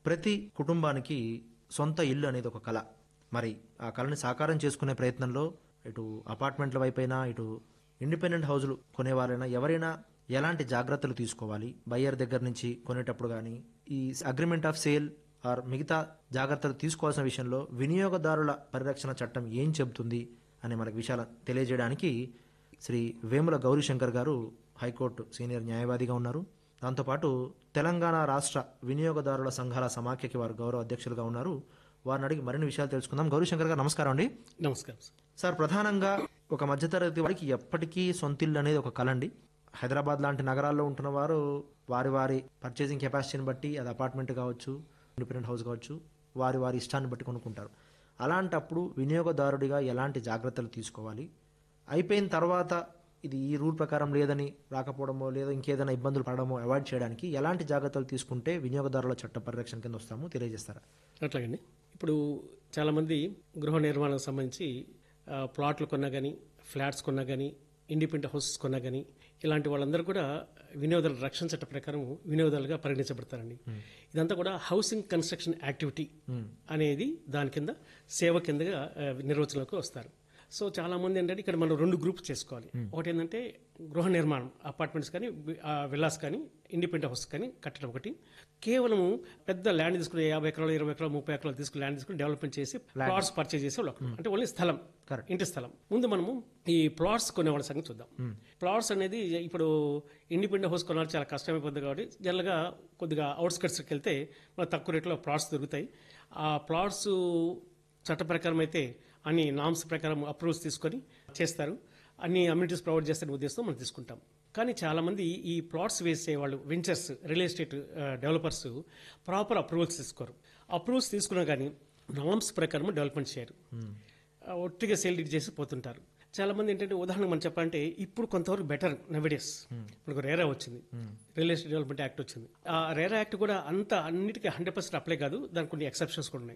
ప్రతి కుటుంబానికి సొంత ఇల్లు అనేది ఒక కళ. మరి ఆ కళని సాకారం చేసుకునే ప్రయత్నంలో ఇటు అపార్ట్మెంట్ల వైపైనా, ఇటు ఇండిపెండెంట్ హౌజులు కొనేవారైనా ఎవరైనా ఎలాంటి జాగ్రత్తలు తీసుకోవాలి? బయ్యర్ దగ్గర నుంచి కొనేటప్పుడు కానీ, ఈ అగ్రిమెంట్ ఆఫ్ సేల్ ఆర్ మిగతా జాగ్రత్తలు తీసుకోవాల్సిన విషయంలో వినియోగదారుల పరిరక్షణ చట్టం ఏం చెబుతుంది అనే మనకు విషయాలు తెలియజేయడానికి శ్రీ వేముల గౌరీశంకర్ గారు హైకోర్టు సీనియర్ న్యాయవాదిగా ఉన్నారు. దాంతోపాటు తెలంగాణ రాష్ట్ర వినియోగదారుల సంఘాల సమాఖ్యకి వారు గౌరవ అధ్యక్షులుగా ఉన్నారు. వారిని అడిగి మరిన్ని విషయాలు తెలుసుకుందాం. గౌరీశంకర్ గారు నమస్కారం అండి. నమస్కారం సార్, ప్రధానంగా ఒక మధ్యతరగతి వారికి ఎప్పటికీ సొంతిల్లు అనేది ఒక కళ అండి. హైదరాబాద్ లాంటి నగరాల్లో ఉంటున్న వారు వారి వారి పర్చేసింగ్ కెపాసిటీని బట్టి, అది అపార్ట్మెంట్ కావచ్చు, ఇండిపెండెంట్ హౌస్ కావచ్చు, వారి వారి ఇష్టాన్ని బట్టి కొనుక్కుంటారు. అలాంటప్పుడు వినియోగదారుడిగా ఎలాంటి జాగ్రత్తలు తీసుకోవాలి? అయిపోయిన తర్వాత ఇది ఈ రూల్ ప్రకారం లేదని రాకపోవడమో, లేదా ఇంకేదైనా ఇబ్బందులు పడడమో అవాయిడ్ చేయడానికి ఎలాంటి జాగ్రత్తలు తీసుకుంటే వినియోగదారుల చట్ట పరిరక్షణ కింద వస్తామో తెలియజేస్తారా? అట్లాగండి. ఇప్పుడు చాలామంది గృహ నిర్మాణానికి సంబంధించి ప్లాట్లు కొన్నా కానీ, ఫ్లాట్స్ కొన్నా కానీ, ఇండిపెండెంట్ హౌసెస్ కొన్నా కానీ, ఇలాంటి వాళ్ళందరూ కూడా వినియోగదారుల రక్షణ చట్ట ప్రకారం వినియోగదారులుగా పరిగణించబడతారండి. ఇదంతా కూడా హౌసింగ్ కన్స్ట్రక్షన్ యాక్టివిటీ అనేది దాని కింద సేవ కిందగా నిర్వచనలోకి వస్తారు. సో చాలా మంది ఏంటంటే ఇక్కడ మనం రెండు గ్రూప్స్ చేసుకోవాలి. ఒకటి ఏంటంటే గృహ నిర్మాణం, అపార్ట్మెంట్స్ కానీ, విల్లాస్ కానీ, ఇండిపెండెంట్ హౌస్ కానీ కట్టడం ఒకటి. కేవలం పెద్ద ల్యాండ్ తీసుకుని 50 ఎకరాలు, 20 ఎకరాలు, 30 ఎకరాలు తీసుకుని ల్యాండ్ తీసుకుని డెవలప్మెంట్ చేసి ప్లాట్స్ పర్చేజ్ చేసే వాళ్ళు ఒకరు. అంటే ఓన్లీ స్థలం, ఇంటి స్థలం. ముందు మనము ఈ ప్లాట్స్ కొనే వాళ్ళ సంగతి చూద్దాం. ప్లాట్స్ అనేది ఇప్పుడు ఇండిపెండెంట్ హౌస్ కొనాలి చాలా కష్టమైపోతుంది కాబట్టి జనరల్గా కొద్దిగా అవుట్స్కట్స్కి వెళ్తే మనకు తక్కువ రేట్లో ప్లాట్స్ దొరుకుతాయి. ఆ ప్లాట్స్ చట్ట ప్రకారం అయితే అన్ని నామ్స్ ప్రకారం అప్రూవల్స్ తీసుకొని చేస్తారు, అన్ని అమ్యూనిటీస్ ప్రొవైడ్ చేస్తారనే ఉద్దేశంతో మనం తీసుకుంటాం. కానీ చాలామంది ఈ ప్లాట్స్ వేసే వాళ్ళు, ventures, real estate developers proper approvals తీసుకోరు. అప్రూవల్స్ తీసుకున్నా కానీ నామ్స్ ప్రకారం డెవలప్మెంట్ చేయరు, ఒట్టిగా సేల్ డీడ్ చేసి పోతుంటారు. చాలా మంది ఏంటంటే ఉదాహరణకు మనం చెప్పాలంటే ఇప్పుడు కొంతవరకు బెటర్ నవడేస్. ఇప్పుడు రేరా వచ్చింది, రియల్ ఎస్టేట్ డెవలప్మెంట్ యాక్ట్ వచ్చింది. ఆ రేరా యాక్ట్ కూడా అన్నిటికీ 100% అప్లై కాదు, దానికి కొన్ని ఎక్సెప్షన్స్ కూడా ఉన్నాయి.